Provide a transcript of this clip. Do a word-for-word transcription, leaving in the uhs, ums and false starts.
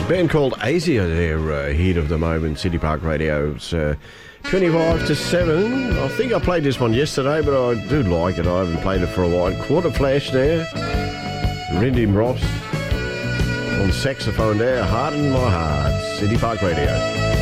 band called Asia, they're uh, hit of the moment. City Park Radio. It's uh, twenty-five to seven. I think I played this one yesterday, but I do like it. I haven't played it for a while. Quarter Flash there. Rindy Ross on saxophone there. Harden My Heart. City Park Radio.